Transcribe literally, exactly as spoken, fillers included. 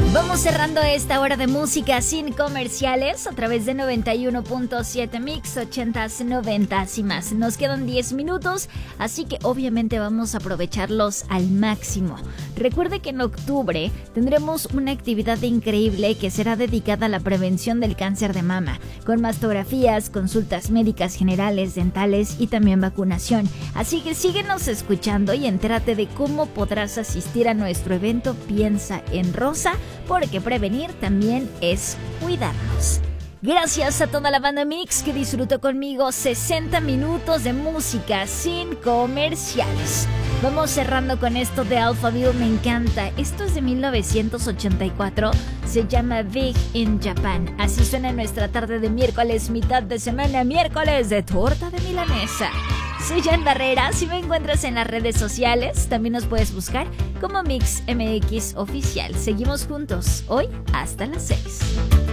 Vamos cerrando esta hora de música sin comerciales a través de noventa y uno punto siete Mix, ochentas, noventas y más. Nos quedan diez minutos, así que obviamente vamos a aprovecharlos al máximo. Recuerde que en octubre tendremos una actividad increíble que será dedicada a la prevención del cáncer de mama, con mastografías, consultas médicas generales, dentales y también vacunación. Así que síguenos escuchando y entérate de cómo podrás asistir a nuestro evento Piensa en Rosa, porque prevenir también es cuidarnos. Gracias a toda la banda Mix que disfrutó conmigo sesenta minutos de música sin comerciales. Vamos cerrando con esto de Alphaville, me encanta. Esto es de mil novecientos ochenta y cuatro, se llama Big in Japan. Así suena nuestra tarde de miércoles, mitad de semana, miércoles de torta de milanesa. Soy Jan Barrera, si me encuentras en las redes sociales, también nos puedes buscar como Mix M X Oficial. Seguimos juntos, hoy hasta las seis.